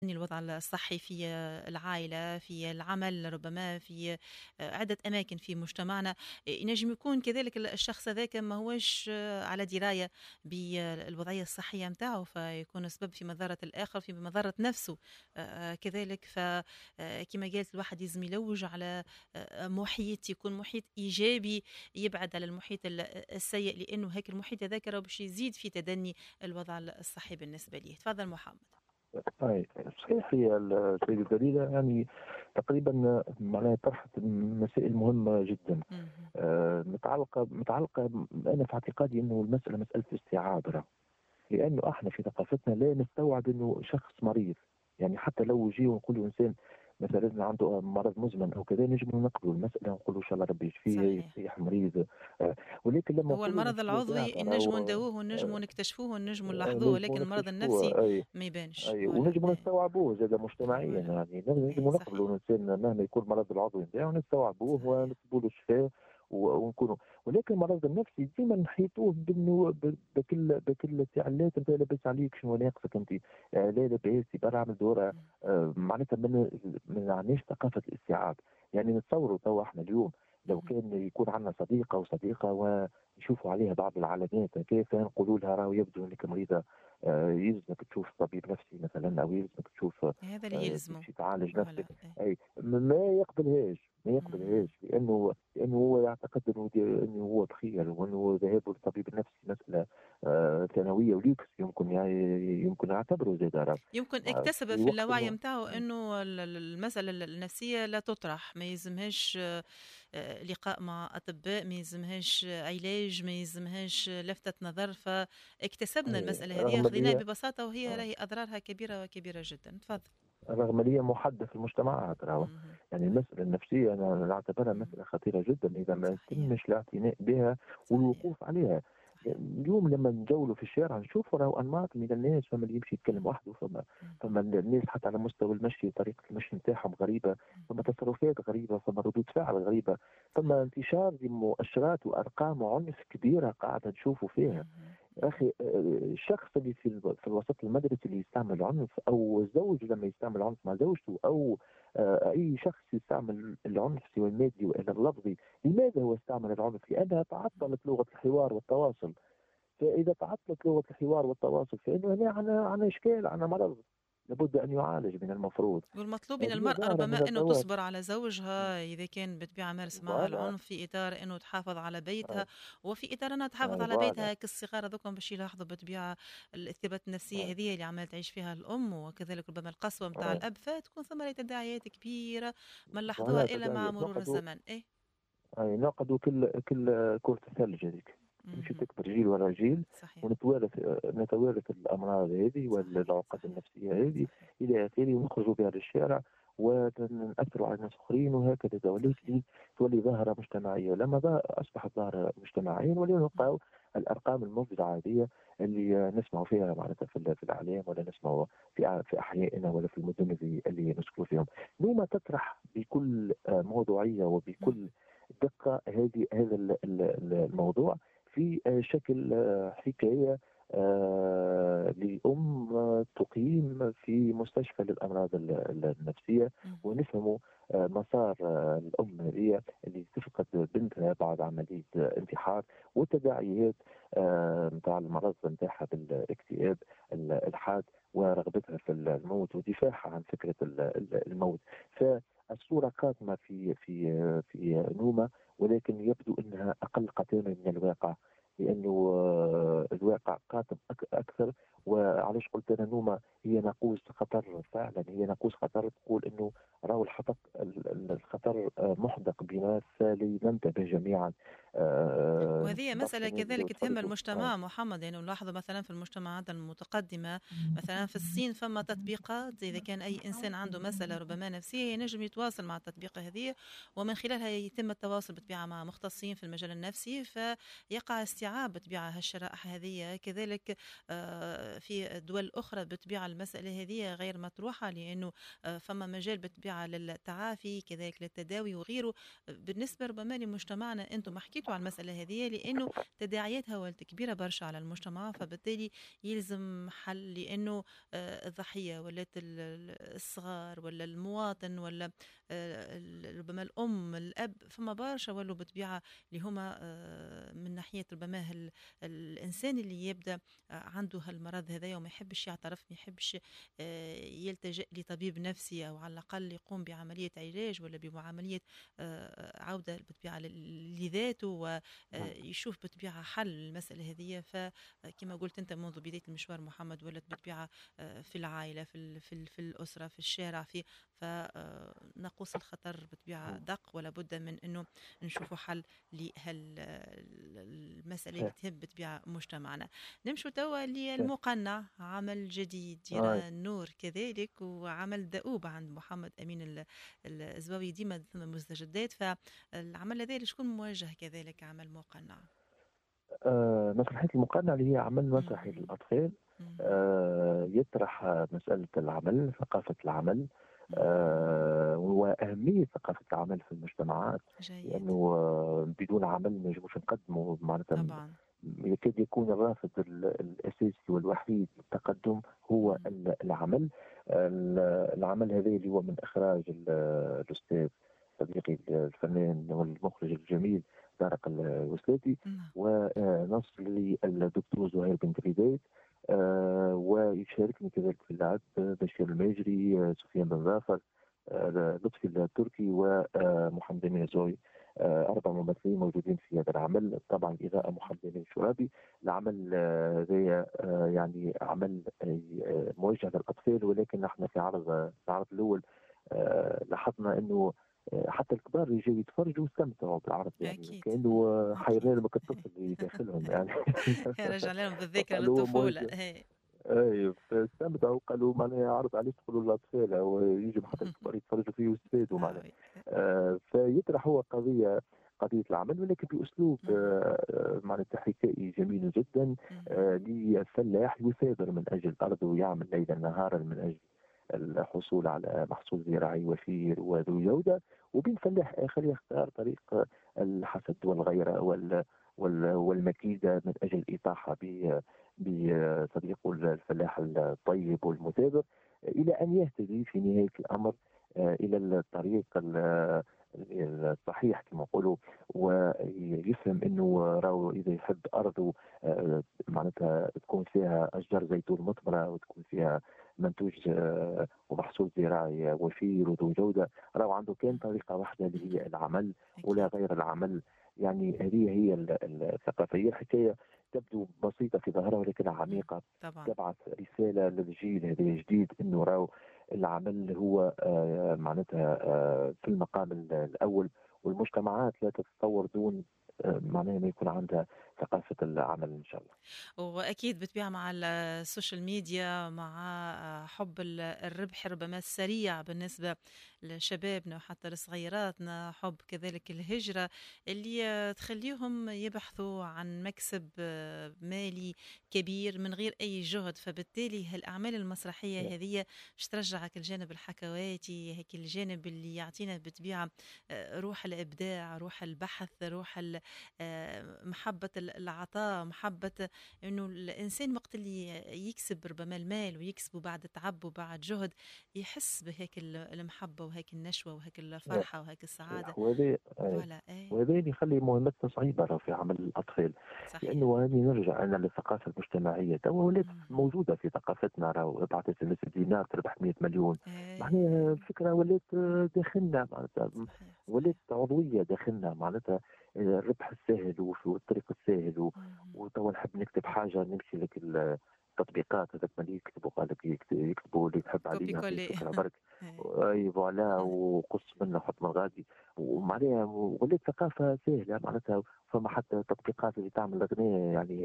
الوضع الصحي في العائلة، في العمل، ربما في عدة أماكن في مجتمعنا، ينجم يكون كذلك الشخص هذاك ما هوش على دراية بالوضعية الصحية متاعه، فيكون سبب في مضرة الآخر، في مضرة نفسه كذلك. فكما قالت الواحد يلزم يلوج على محيط يكون محيط إيجابي، يبعد على المحيط السيء، لأنه هيك المحيط هذاك راه باش يزيد في تدني الوضع الصحي بالنسبة ليه. تفضل محمد. أي صحيح، هي السيدة الدليلة يعني تقريبا معناها طرحت مسائل مهمة جدا. مهم. متعلقة. أنا في اعتقادي أنه المسألة مسألة استيعاب، لأنه احنا في ثقافتنا لا نستوعب أنه شخص مريض. يعني حتى لو يجي ونقول إنسان مثلا عنده مرض مزمن أو كذا نجم نقبلوا المسألة ونقولوا إن شاء الله ربي يشفيه صحيح. يصيح مريض. ولكن لما هو نقولوا المرض مشكلة العضوي ضعف نجموا أو نداووه ونجموا نكتشفوه ونجموا نلاحظوه، نجموا ولكن المرض النفسي نكتشفوه. أي ما يبانش. اي فوالا ونجم اي. نستوعبوه زاد مجتمعيا، فوالا يعني اي. نجم نقبلوا صحيح. الانسان مهما يكون مرض العضوي نتاعو نستوعبوه صحيح. ونطلبوا له الشفاء ونكونوا. ولكن المرض النفسي ديما نحيطوه بكل التعليلات نتاع لاباس عليك شنو ناقصك انت، لا لاباس برا اعمل دوره. مم. معناتها من عندناش ثقافه الاستيعاب. يعني نتصوروا توا احنا اليوم لو مم. كان يكون عندنا صديقه وصديقه ويشوفوا عليها بعض العلامات كيف نقولوا لها راه يبدو انك مريضه، يلزمك تشوف طبيب نفسي مثلا او يلزمك تشوف هذا اللي يلزمه. تمشي تعالج فوالا نفسك. اي. اي ما يقبلهاش ما مم. يقبلهاش لانه هو يعتقد انه هو بخير، وانه ذهابه للطبيب النفسي مساله ثانويه وليكس يمكن يمكن يعتبره زي راه يمكن اكتسب في في وقت اللاوعي انه متاعه انه المسألة النفسية لا تطرح، ما يلزمهاش لقاء مع أطباء، ما يلزمهاش علاج، ما يلزمهاش لفتة نظر، فاكتسبنا المسألة هذه رغم خذيناها اللي هي ببساطة، وهي راهي أضرارها كبيرة وكبيرة جدا. تفضل. رغم اللي هي محدث في المجتمعات راهو. مهم. يعني المسألة النفسية أنا نعتبرها مهم. مسألة خطيرة جدا إذا ما صحيح. يتمش الاعتناء بها صحيح. والوقوف عليها. صحيح. اليوم لما نجولوا في الشارع نشوفوا راهو أنماط من الناس، فما اللي يمشي يتكلم مهم. وحده، فما مهم. الناس حتى على مستوى المشي طريقة المشي نتاعهم غريبة، فما تصرفات غريبة، فما ردود فعل غريبة، فما صحيح. انتشار لمؤشرات وأرقام عنف كبيرة قاعدة نشوفوا فيها. مهم. يا مهم. اخي، الشخص اللي في الوسط المدرسي اللي يستعمل عنف، او الزوج لما يستعمل عنف مع زوجته، او اي شخص يستعمل العنف سواء المادي والا اللفظي، لماذا هو استعمل العنف؟ لانها تعطلت لغه الحوار والتواصل. فاذا تعطلت لغه الحوار والتواصل فانه هنا عنا اشكال، عنا مرض لابد ان يعالج من المفروض. والمطلوب من هذه المرأة ظاهره ربما من أنه الظواهر. تصبر على زوجها إذا كان بالطبيعة مارس معها فوالا العنف، في إطار أنه تحافظ على بيتها، وفي إطار أنها تحافظ على فوالا بيتها كالصغار هذوكم باش يلاحظوا بالطبيعة الاضطرابات النفسية هذه اللي عمالة تعيش فيها الأم، وكذلك ربما القسوة متاع الأب، فتكون ثم تداعيات كبيرة ما نلاحظوها فوالا إلا مع تداعيات مرور الزمن. إيه. أي نعقدوا كل كرة الثلج هذيك، تمشي مهم. تكبر جيل ورا جيل، صحيح. نتوارث الأمراض هذه صحيح. والعقد صحيح. النفسية هذه صحيح. إلى آخره، ونخرجوا بها للشارع ونأثروا على ناس آخرين وهكذا. ذوليك صحيح. تولي ظاهرة مجتمعية. لما أصبحت ظاهرة مجتمعية ولينا مم. نلقاو الأرقام المفزعة هذه اللي نسمع فيها معناتها في الإعلام، ولا نسمع في أحيائنا ولا في المدن اللي نسكن فيهم. نوما تطرح بكل موضوعية مم. وبكل دقة هذا الموضوع في شكل حكاية لأم تقيم في مستشفى للأمراض النفسية، مم. ونفهموا مسار الأم هذه اللي تفقد بنتها بعد عملية انتحار، والتداعيات نتاع المرض نتاعها بالاكتئاب الحاد، ورغبتها في الموت ودفاعها عن فكرة الموت. فالصورة قاتمة في نوما، ولكن يبدو أنها أقل قتامة من الواقع، لأنه الواقع قاتم أكثر. وعلاش قلت أنا نوما هي ناقوس خطر، فعلا هي ناقوس خطر. تقول أنه راهو الخطر محدق بنا، فلننتبه جميعا. وهذه مسألة برشا ناس بدأوا كذلك تهم يتحدثوا. المجتمع محمد، يعني نلاحظ مثلا في المجتمعات المتقدمة، مثلا في الصين فما تطبيقات إذا كان أي إنسان عنده مسألة ربما نفسية ينجم يتواصل مع التطبيق هذه، ومن خلالها يتم التواصل بالطبيعة مع مختصين في المجال النفسي، فيقع استيعاب بالطبيعة هالشرائح هذه. كذلك في دول أخرى بالطبيعة المسألة هذه غير مطروحة، لأنه فما مجال بالطبيعة للتعافي كذلك للتداوي وغيره. بالنسبة ربما لمجتمعنا أنتم حكيتوا على المسألة هذه، لأنه تداعياتها ولات كبيرة برشا على المجتمع، فبالتالي يلزم حل. لأنه الضحية ولات الصغار ولا المواطن ولا ربما الأم الأب، فما برشا ولوا بطبيعة اللي هما من ناحية ربما الإنسان اللي يبدأ عنده هالمرض هذا وما يحبش يعترف، ما يحبش يلتجئ لطبيب نفسي أو على الأقل يقوم بعملية علاج ولا بعملية عودة بالطبيعة لذاته، ويشوف بالطبيعة حل المسألة هذه. فكما قلت أنت منذ بداية المشوار محمد، ولت بالطبيعة في العائلة، في الأسرة، في الشارع، فناقوس الخطر بالطبيعة دق، ولا بد من أنه نشوفوا حل لهالمسألة اللي تهم بالطبيعة مجتمعنا. نمشوا توا للمقنع، عمل جديد يرى النور كذلك، وعمل دؤوب عند محمد أمين الزواوي، ديما ثم مستجدات. فالعمل هذا شكون موجه كذلك عمل مقنع؟ مسرحية المقنع اللي هي عمل مسرحي للأطفال، يطرح مسألة العمل، ثقافة العمل، وأهمية ثقافة العمل في المجتمعات. لأنه بدون عمل ما نجموش نقدموا، معناتها يكاد يكون الرافد الأساسي والوحيد للتقدم هو العمل. العمل هذا اللي هو من إخراج الأستاذ صديقي الفنان والمخرج الجميل طارق الوسلاتي، ونص للدكتور زهير بن تريدات، ويشاركني كذلك في اللعب بشير الماجري، سفيان بن ظافر، لطفي التركي، ومحمد امين الزوي. 4 ممثلين موجودين في هذا العمل. طبعا إضاءة محمد امين الشرابي. العمل ذي يعني عمل موجه للأطفال، ولكن نحن في العرض الأول لاحظنا أنه حتى الكبار اللي جاي يتفرجوا استمتعوا بالعرض، يعني كانه حيرنا لهم الطفل اللي داخلهم يعني. رجع لهم بالذكرى للطفوله. اي فاستمتعوا، قالوا معناها عرض عليه تقولوا للاطفال ويجوا حتى الكبار يتفرجوا فيه ويستفادوا معناها. فيطرح هو قضيه العمل، ولكن باسلوب معناتها حكائي جميل جدا، لفلاح يثابر من اجل ارضه ويعمل ليلا نهارا من اجل الحصول على محصول زراعي وفير وذو جودة، وبين فلاح آخر يختار طريق الحسد والغيرة والمكيدة من أجل إطاحة بصديقه الفلاح الطيب والمثابر، إلى أن يهتدي في نهاية الأمر إلى الطريق الصحيح كما نقولوا، ويفهم انه راهو اذا يحب ارضه معناتها تكون فيها اشجار زيتون مثمره وتكون فيها منتوج ومحصول زراعي وفير وذو جوده، راهو عنده كان طريقه واحده اللي هي العمل ولا غير العمل. يعني هذه هي الثقافه. هي الحكايه تبدو بسيطه في ظاهرها ولكنها عميقه، تبعث رساله للجيل هذا الجديد انه راهو العمل هو معناتها في المقام الأول، والمجتمعات لا تتطور دون معناها ما يكون عندها ثقافة العمل إن شاء الله. وأكيد بتبيع مع السوشيال ميديا، مع حب الربح ربما السريع بالنسبة لشبابنا وحتى لصغيراتنا، حب كذلك الهجرة اللي تخليهم يبحثوا عن مكسب مالي كبير من غير أي جهد. فبالتالي هالأعمال المسرحية هذه ترجعك الجانب الحكواتي، هيك الجانب اللي يعطينا بالطبيعة روح الإبداع، روح البحث، روح محبة العطاء، محبة انه الانسان وقت اللي يكسب ربما المال ويكسبه بعد تعب وبعد جهد، يحس بهيك المحبة وهيك النشوة وهيك الفرحة وهيك السعادة. وهذا اللي يخلي مهمتنا صعيبة في عمل الأطفال. صحيح. لأنه هذه نرجع أنا للثقافة المجتمعية ولات موجودة في ثقافتنا، راهو ابعث SMS بدينار تربح 100 مليون. معناها الفكرة ولات داخلنا، معناتها ولات عضوية داخلنا، معناتها الربح السهل والطريق السهل. وتوا نحب نكتب حاجة نمشي لك التطبيقات هذاك اللي يكتبوا قال لك يكتبوا اللي تحب عليه يعطيك فكرة برك. اي فوالا، وقص منه حط من غادي، ومعناها ولات ثقافة سهلة، معناتها فما حتى تطبيقات اللي تعمل أغنية يعني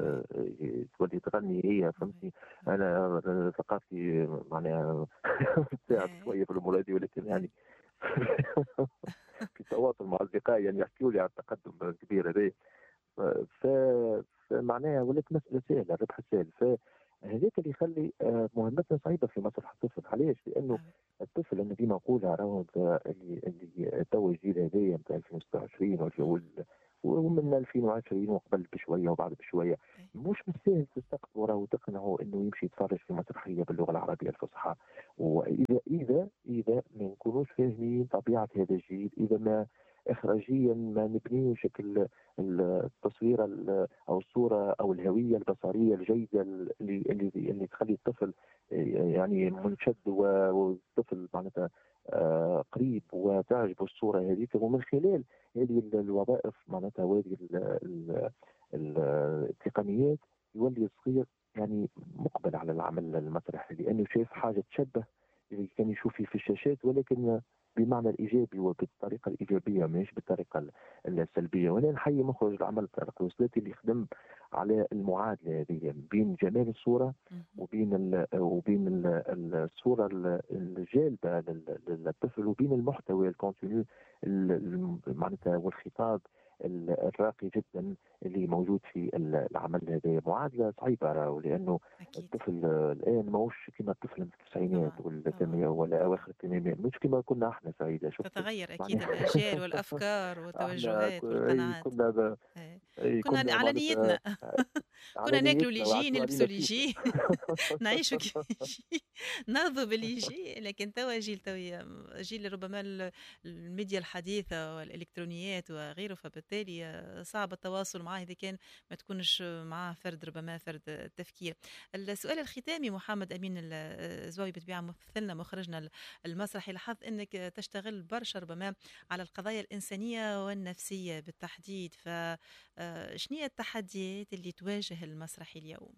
تولي تغني هي، فهمتني. أنا ثقافتي معناها تساعد شوية في الأمور هذه، ولكن يعني في تواصل مع أصدقائي يعني يحكوا لي عن التقدم الكبير هذا. ف فمعناها ولات مسألة سهلة، الربح السهل، فهذاك اللي يخلي مهمتنا صعيبة في مسرح الطفل. علاش؟ لأنه آه، الطفل أنا ديما نقولها راهو اللي توا الجيل هذايا نتاع 2026 ومن 2020 وقبل بشوية وبعد بشوية، أي، مش بالسهل تستقبل وراه وتقنعه انه يمشي يتفرج في مسرحيه باللغه العربيه الفصحى. واذا ما نكونوش فاهمين طبيعه هذا الجيل، اذا ما اخراجيا ما نبنيوش التصوير او الصوره او الهويه البصريه الجيده اللي تخلي الطفل يعني منشد والطفل معناتها قريب وتعجبه الصوره هذيك. ومن خلال هذه الوظائف معناتها وهذه التقنيات يولي الصغير يعني مقبل على العمل المسرحي، لانه شايف حاجه تشبه اللي كان يشوف فيه في الشاشات، ولكن بمعنى الايجابي وبالطريقه الايجابيه مش بالطريقه السلبيه. وانا نحيي مخرج العمل طارق الوسلاتي اللي خدم على المعادله هذه بين جمال الصوره مهم. وبين الصوره الجالبه للطفل، وبين المحتوى الكونتينيو معناتها والخطاب الراقي جدا اللي موجود في العمل هذا. معادله صعيبه راهو، لانه أكيد. الطفل الان ماهوش كما الطفل في التسعينات طبعا ولا طبعا ولا طبعا. اواخر الثمانينات، مش كما كنا احنا سعيده شفت تتغير أكيد معناها. الأجيال والأفكار احنا والتوجهات والقناعات. كنا إيه. كنا كنا على معناتها نيتنا. على كنا ناكلوا اللي نيتنا يجي، وعدوا نلبسوا علينا اللي كيف. يجي. نعيشوا كي يجي، نرضوا باللي يجي. لكن توا جيل توي، جيل ربما الميديا الحديثة والإلكترونيات وغيره، فبالتالي صعب التواصل معاه إذا كان ما تكونش معاه فرد، ربما فرد تفكير. السؤال الختامي محمد أمين الزواوي، بطبيعة ممثلنا مخرجنا المسرحي، لاحظت أنك تشتغل برشا ربما على القضايا الإنسانية والنفسية بالتحديد. شنو هي التحديات اللي تواجه المسرحي اليوم؟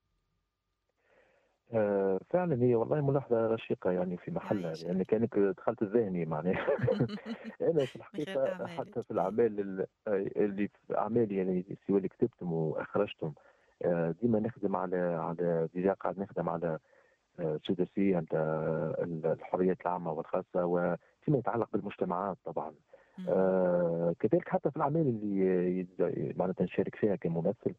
فعلا هي والله ملاحظة رشيقة يعني في محلها، يعيشك. لأن كانك دخلت الذهني معناها. أنا في من خلال الحقيقة أعمالك. حتى في إيه. الأعمال اللي في أعمالي يعني سواء اللي كتبتهم وأخرجتهم، ديما نخدم على ديجا قاعد نخدم على سداسية نتاع الحريات العامة والخاصة وفيما يتعلق بالمجتمعات طبعا. مم. كذلك حتى في الأعمال اللي معناتها نشارك فيها كممثل،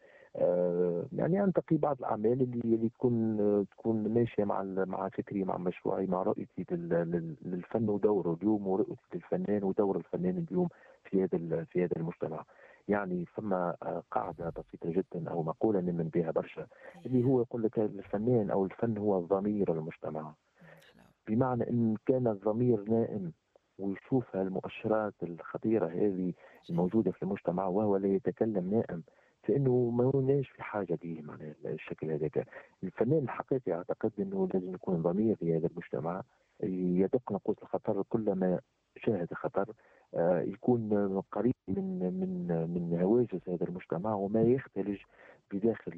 يعني أنتقي بعض الأعمال اللي تكون ماشية مع فكري مع مشروعي مع رؤيتي للفن ودوره اليوم، ورؤيتي للفنان ودور الفنان اليوم في هذا المجتمع. يعني فما قاعدة بسيطة جدا أو مقولة نؤمن بها برشا، اللي هي. هو يقول لك الفنان أو الفن هو ضمير المجتمع. حلو. بمعنى إن كان الضمير نائم ويشوف المؤشرات الخطيرة هذه جميل. الموجودة في المجتمع وهو لا يتكلم نائم، فإنه ما هوناش في حاجة به معناها الشكل هذاك. الفنان الحقيقي أعتقد أنه لازم يكون ضمير في هذا المجتمع، يدق ناقوس الخطر كلما شاهد خطر، يكون قريب من هواجس هذا المجتمع وما يختلج بداخل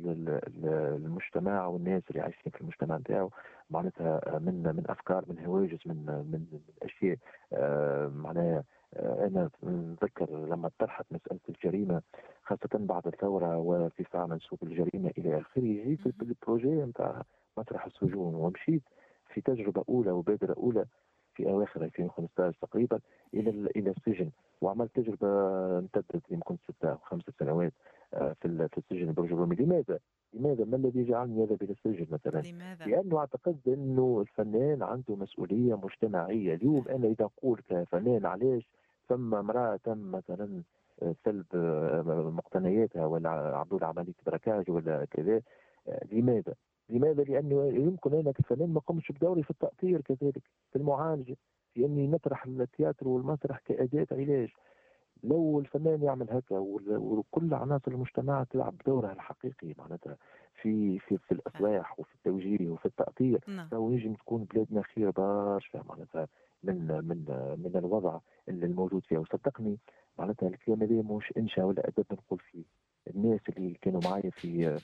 المجتمع والناس اللي عايشين في المجتمع نتاعو، معناتها من افكار، من هواجس، من اشياء معناها. انا نتذكر لما طرحت مساله الجريمه خاصه بعد الثوره وارتفاع منسوب الجريمه الى اخره، جيت مهم. بالبروجي نتاع مسرح السجون ومشيت في تجربه اولى وبادره اولى في اواخر 2015 تقريبا الى السجن، وعملت تجربه امتدت يمكن 6 أو 5 سنوات في السجن برج الرومي. لماذا؟ ما الذي جعلني أذهب إلى السجن مثلا؟ لماذا؟ لأنه أعتقد أنه الفنان عنده مسؤولية مجتمعية. اليوم أنا إذا أقول كفنان علاش ثم امرأة تم مثلا سلب مقتنياتها ولا عملوا عملية بركاج ولا كذا، لماذا؟ لأنه يمكن أنا كفنان ما قمتش بدوري في التأطير، كذلك في المعالجة، في أني نطرح التياترو والمسرح كأداة علاج. لو الفنان يعمل هكا وكل عناصر المجتمع تلعب دورها الحقيقي معناتها في فعلا. الاصلاح وفي التوجيه وفي التاطير، نعم. لو نجم تكون بلادنا خير برشا معناتها من الوضع اللي الموجود فيها. وصدقني معناتها الكلام هذا مش انشاء ولا ادب نقول فيه. الناس اللي كانوا معايا في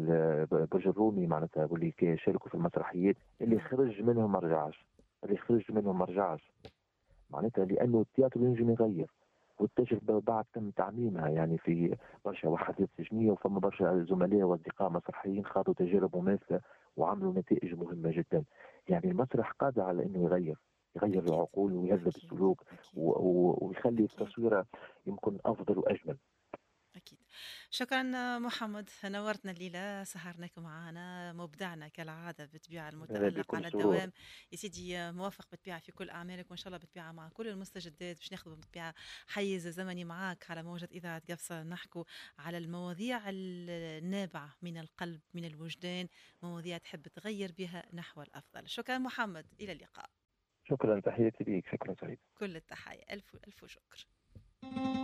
برج الرومي معناتها واللي شاركوا في المسرحيات، اللي نعم. خرج منهم ما رجعش، اللي خرج منهم ما رجعش معناتها، لانه التياترو ينجم يغير. والتجربه بعد تم تعميمها يعني في برشا وحدات سجنيه، وفما برشا زملاء واصدقاء مسرحيين خاضوا تجارب مماثله وعملوا نتائج مهمه جدا. يعني المسرح قادر على انه يغير أكيد. العقول ويهذب أكيد. السلوك أكيد. ويخلي أكيد. التصوير يمكن افضل واجمل. أكيد. شكرا محمد، نورتنا الليلة، سهرناك معنا، مبدعنا كالعادة بالطبيعة، المتألق بكل على سرور. الدوام. يا سيدي موفق بالطبيعة في كل أعمالك، وإن شاء الله بالطبيعة مع كل المستجدات باش ناخذ بالطبيعة حيز زمني معاك على موجة إذاعة قفصة، نحكوا على المواضيع النابعة من القلب من الوجدان، مواضيع تحب تغير بها نحو الأفضل. شكرا محمد، إلى اللقاء. شكرا، تحياتي ليك، شكرا سعيد. كل التحية، ألف ألف شكر.